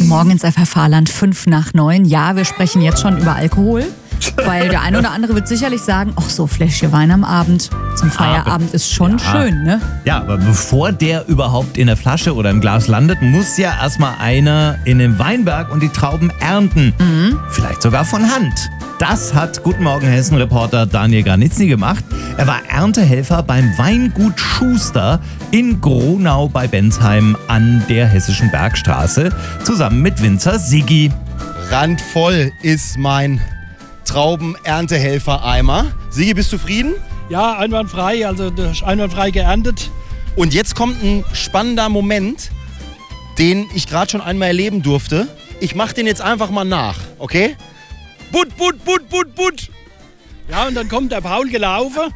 Morgen ins FFH-Land 8:55. Ja, wir sprechen jetzt schon über Alkohol, weil der eine oder andere wird sicherlich sagen, ach so, Fläschchen Wein am Abend zum Feierabend ist schon schön, ne? Ja, aber bevor der überhaupt in der Flasche oder im Glas landet, muss ja erstmal einer in den Weinberg und die Trauben ernten. Vielleicht sogar von Hand. Das hat Guten Morgen Hessen-Reporter Daniel Granitzny gemacht. Er war Erntehelfer beim Weingut Schuster in Gronau bei Bensheim an der Hessischen Bergstraße, zusammen mit Winzer Siggi. Randvoll ist mein Traubenerntehelfer-Eimer. Siggi, bist du zufrieden? Ja, einwandfrei, also einwandfrei geerntet. Und jetzt kommt ein spannender Moment, den ich gerade schon einmal erleben durfte. Ich mache den jetzt einfach mal nach, okay? Butt, butt, butt, butt, butt. Ja, und dann kommt der Paul gelaufen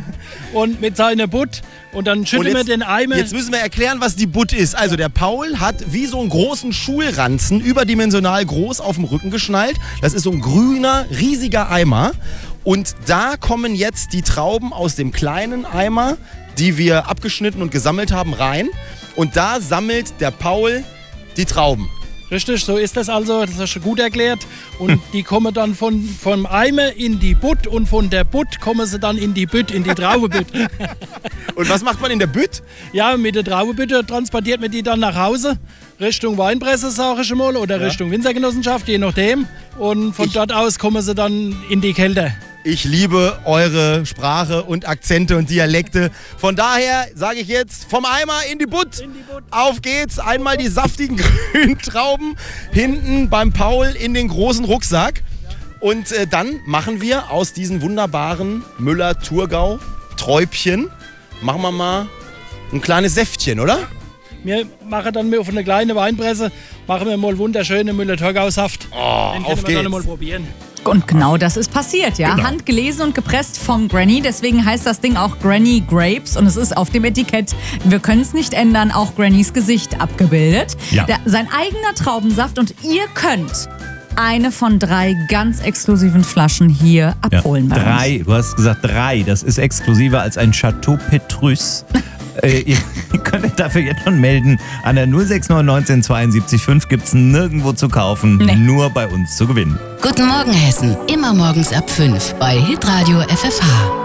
und mit seiner Butt und dann schütteln wir den Eimer. Jetzt müssen wir erklären, was die Butt ist. Also der Paul hat wie so einen großen Schulranzen überdimensional groß auf dem Rücken geschnallt. Das ist so ein grüner, riesiger Eimer. Und da kommen jetzt die Trauben aus dem kleinen Eimer, die wir abgeschnitten und gesammelt haben, rein. Und da sammelt der Paul die Trauben. Richtig, so ist das also, das hast du gut erklärt. Und die kommen dann vom Eimer in die Butt und von der Butt kommen sie dann in die Bütt, in die Traubenbütt. Und was macht man in der Bütt? Ja, mit der Traubenbütte transportiert man die dann nach Hause, Richtung Weinpresse, sage ich mal, oder Richtung Winzergenossenschaft, je nachdem. Und von dort aus kommen sie dann in die Kälte. Ich liebe eure Sprache und Akzente und Dialekte. Von daher sage ich jetzt, vom Eimer in die Butt. Auf geht's. Einmal die saftigen grünen Trauben hinten beim Paul in den großen Rucksack. Und dann machen wir aus diesen wunderbaren Müller-Thurgau-Träubchen, machen wir mal ein kleines Säftchen, oder? Wir machen dann auf eine kleine Weinpresse, machen wir mal wunderschöne Müller-Thurgau-Saft. Den können wir dann mal probieren. Und genau das ist passiert, ja. Genau. Handgelesen und gepresst vom Granny. Deswegen heißt das Ding auch Granny Grapes. Und es ist auf dem Etikett, wir können es nicht ändern, auch Grannys Gesicht abgebildet. Ja. Sein eigener Traubensaft. Und ihr könnt eine von 3 ganz exklusiven Flaschen hier abholen bei uns. 3, du hast gesagt 3. Das ist exklusiver als ein Chateau Petrus. Ihr könnt dafür jetzt schon melden. An der 06919 72 5 gibt es nirgendwo zu kaufen, nur bei uns zu gewinnen. Guten Morgen Hessen, immer morgens ab 5 bei Hitradio FFH.